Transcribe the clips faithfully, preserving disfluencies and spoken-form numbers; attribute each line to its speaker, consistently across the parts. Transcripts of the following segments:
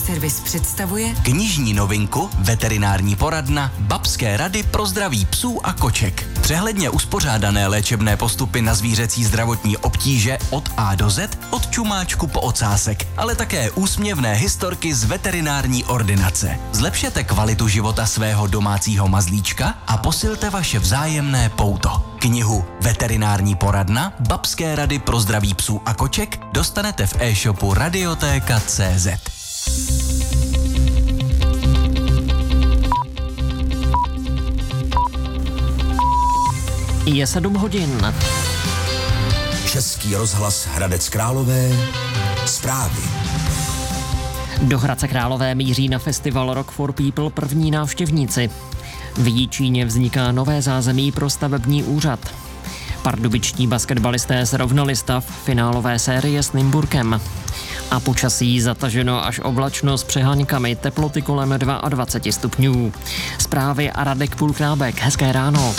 Speaker 1: Servis představuje
Speaker 2: knižní novinku Veterinární poradna Babské rady pro zdraví psů a koček. Přehledně uspořádané léčebné postupy na zvířecí zdravotní obtíže od A do Z, od čumáčku po ocásek, ale také úsměvné historky z veterinární ordinace. Zlepšete kvalitu života svého domácího mazlíčka a posilte vaše vzájemné pouto. Knihu Veterinární poradna Babské rady pro zdraví psů a koček dostanete v e-shopu Radiotéka tečka cé zet.
Speaker 3: Je sedm hodin.
Speaker 4: Český rozhlas Hradec Králové. Zprávy.
Speaker 3: Do Hradce Králové míří na festival Rock for People první návštěvníci. V Jičíně vzniká nové zázemí pro stavební úřad. Pardubičtí basketbalisté srovnali stav finálové série s Nymburkem. A počasí zataženo až oblačno s přeháňkami, teploty kolem dvacet dva stupňů. Zprávy a Radek Půlkrábek. Hezké ráno.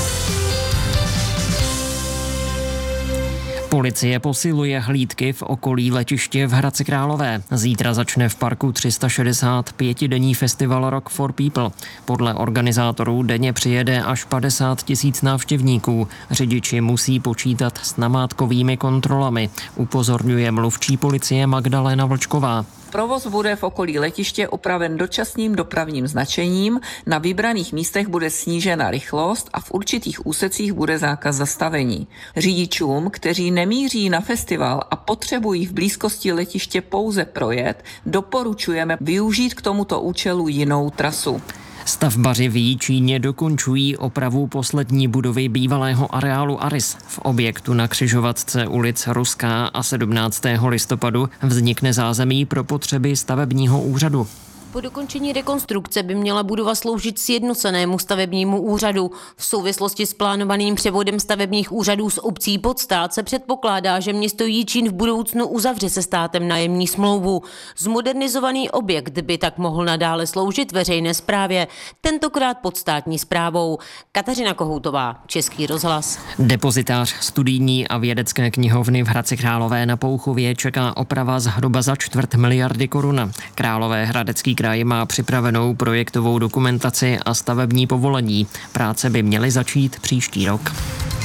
Speaker 3: Policie posiluje hlídky v okolí letiště v Hradci Králové. Zítra začne v parku tři sta šedesát pětidenní festival Rock for People. Podle organizátorů denně přijede až padesát tisíc návštěvníků. Řidiči musí počítat s namátkovými kontrolami, upozorňuje mluvčí policie Magdalena Vlčková.
Speaker 5: Provoz bude v okolí letiště upraven dočasným dopravním značením, na vybraných místech bude snížena rychlost a v určitých úsecích bude zákaz zastavení. Řidičům, kteří nemíří na festival a potřebují v blízkosti letiště pouze projet, doporučujeme využít k tomuto účelu jinou trasu.
Speaker 3: Stavbaři v Jičíně dokončují opravu poslední budovy bývalého areálu Aris. V objektu na křižovatce ulic Ruská a sedmnáctého listopadu vznikne zázemí pro potřeby stavebního úřadu.
Speaker 6: Po dokončení rekonstrukce by měla budova sloužit sjednocenému stavebnímu úřadu. V souvislosti s plánovaným převodem stavebních úřadů z obcí pod stát se předpokládá, že město Jičín v budoucnu uzavře se státem nájemní smlouvu. Zmodernizovaný objekt by tak mohl nadále sloužit veřejné správě, tentokrát pod státní správou. Kateřina Kohoutová, Český rozhlas.
Speaker 3: Depozitář studijní a vědecké knihovny v Hradci Králové na Pouchově čeká oprava zhruba za čtvrt miliardy korun. Králové hradecký kraj má připravenou projektovou dokumentaci a stavební povolení. Práce by měly začít příští rok.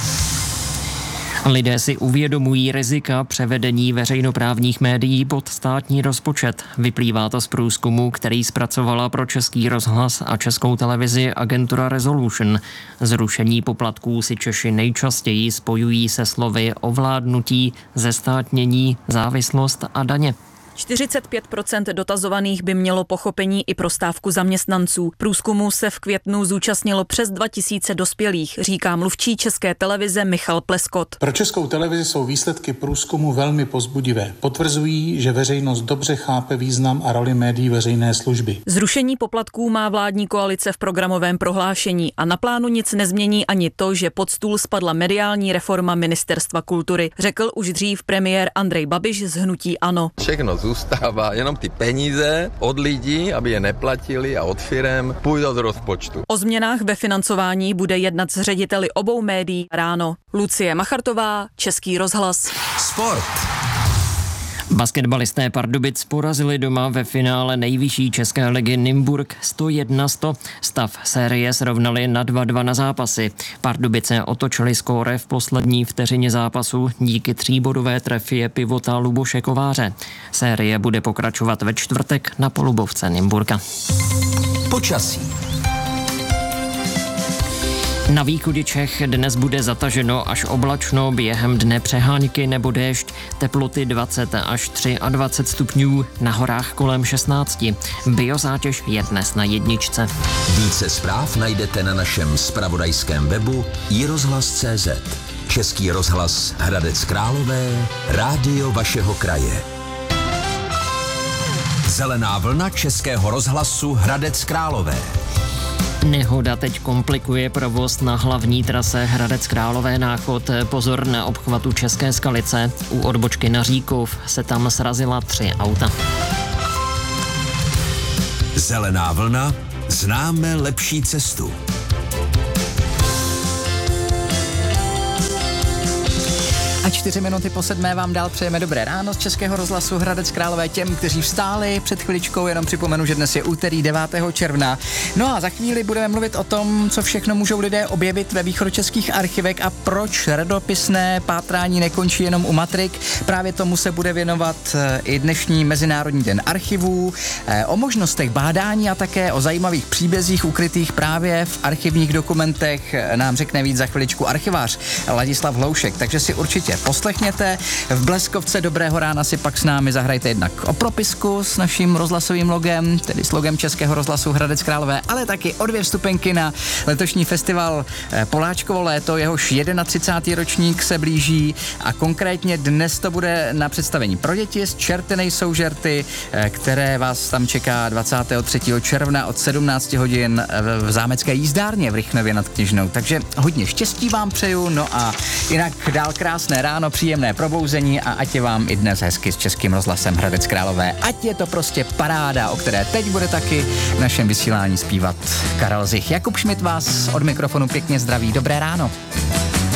Speaker 3: Lidé si uvědomují rizika převedení veřejnoprávních médií pod státní rozpočet. Vyplývá to z průzkumu, který zpracovala pro Český rozhlas a Českou televizi agentura Resolution. Zrušení poplatků si Češi nejčastěji spojují se slovy ovládnutí, zestátnění, závislost a daně.
Speaker 7: čtyřicet pět procent dotazovaných by mělo pochopení i pro stávku zaměstnanců. Průzkumu se v květnu zúčastnilo přes dva tisíce dospělých, říká mluvčí České televize Michal Pleskot.
Speaker 8: Pro Českou televizi jsou výsledky průzkumu velmi povzbudivé. Potvrzují, že veřejnost dobře chápe význam a roli médií veřejné služby.
Speaker 7: Zrušení poplatků má vládní koalice v programovém prohlášení a na plánu nic nezmění ani to, že pod stůl spadla mediální reforma Ministerstva kultury, řekl už dřív premiér Andrej Babiš z hnutí ANO.
Speaker 9: Všechno zůstává, jenom ty peníze od lidí, aby je neplatili a od firem půjdou do rozpočtu.
Speaker 7: O změnách ve financování bude jednat s řediteli obou médií ráno. Lucie Machartová, Český rozhlas.
Speaker 4: Sport.
Speaker 3: Basketbalisté Pardubic porazili doma ve finále nejvyšší české ligy Nymburk sto jedna sto. Stav série srovnali na dva dva na zápasy. Pardubice otočili skóre v poslední vteřině zápasu díky tříbodové trefě pivota Luboše Kováře. Série bude pokračovat ve čtvrtek na polubovce Nymburka.
Speaker 4: Počasí.
Speaker 3: Na východě Čech dnes bude zataženo až oblačno, během dne přehánky nebo déšť, teploty dvacet až dvacet tři stupňů, na horách kolem šestnáct. Biozátěž je dnes na jedničce.
Speaker 4: Více zpráv najdete na našem zpravodajském webu i rozhlas tečka cé zet. Český rozhlas Hradec Králové, rádio vašeho kraje. Zelená vlna Českého rozhlasu Hradec Králové.
Speaker 3: Nehoda teď komplikuje provoz na hlavní trase Hradec Králové Náchod. Pozor na obchvatu České Skalice. U odbočky na Říkov se tam srazila tři auta.
Speaker 4: Zelená vlna, známe lepší cestu.
Speaker 1: A čtyři minuty po sedmé vám dál přejeme dobré ráno z Českého rozhlasu Hradec Králové těm, kteří vstáli před chviličkou. Jenom připomenu, že dnes je úterý devátého června. No a za chvíli budeme mluvit o tom, co všechno můžou lidé objevit ve východočeských archivech a proč redopisné pátrání nekončí jenom u matrik. Právě tomu se bude věnovat i dnešní Mezinárodní den archivů, o možnostech bádání a také o zajímavých příbězích ukrytých právě v archivních dokumentech nám řekne víc za chviličku archivář Ladislav Hloušek, takže si určitě poslechněte. V Bleskovce dobrého rána si pak s námi zahrajte jednak o propisku s naším rozhlasovým logem, tedy s logem Českého rozhlasu Hradec Králové, ale taky o dvě vstupenky na letošní festival Poláčkovo léto, jehož třicátý ročník se blíží a konkrétně dnes to bude na představení pro děti z Čerty nejsou žerty, které vás tam čeká dvacátého třetího června od sedmnácti hodin v zámecké jízdárně v Rychnově nad Kněžnou. Takže hodně štěstí vám přeju, no a jinak dál krásné ráno, příjemné probouzení a ať je vám i dnes hezky s Českým rozhlasem Hradec Králové. Ať je to prostě paráda, o které teď bude taky v našem vysílání zpívat Karel Zich. Jakub Šmit vás od mikrofonu pěkně zdraví. Dobré ráno.